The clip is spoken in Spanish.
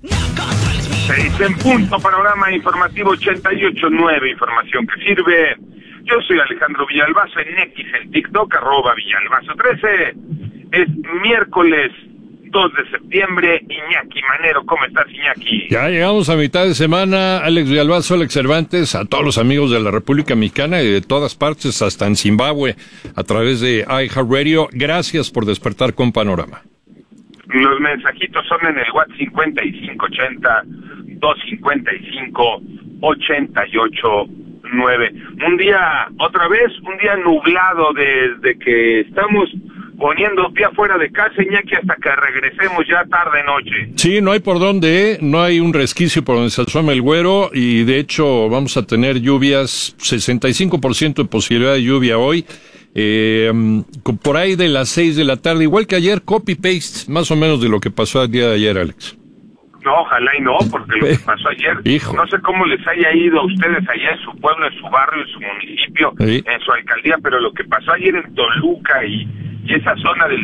6 en punto, panorama informativo 88.9, información que sirve. Yo soy Alejandro Villalbazo en X, en TikTok, @Villalbazo13. Es miércoles 2 de septiembre. Iñaki Manero, ¿cómo estás, Iñaki? Ya llegamos a mitad de semana. Alex Villalbazo, Alex Cervantes, a todos los amigos de la República Mexicana y de todas partes, hasta en Zimbabue, a través de iHeartRadio. Gracias por despertar con Panorama. Los mensajitos son en el WhatsApp 5580-255-88.9. Un día, otra vez, un día nublado desde que estamos poniendo pie afuera de casa, Iñaki, hasta que regresemos ya tarde-noche. Sí, no hay por dónde, no hay un resquicio por donde se asoma el güero, y de hecho vamos a tener lluvias, 65% de posibilidad de lluvia hoy, por ahí de las 6 de la tarde, igual que ayer, copy-paste, más o menos de lo que pasó el día de ayer, Alex. No, ojalá y no, porque lo que pasó ayer, no sé cómo les haya ido a ustedes allá en su pueblo, en su barrio, en su municipio, en su alcaldía, pero lo que pasó ayer en Toluca y esa zona del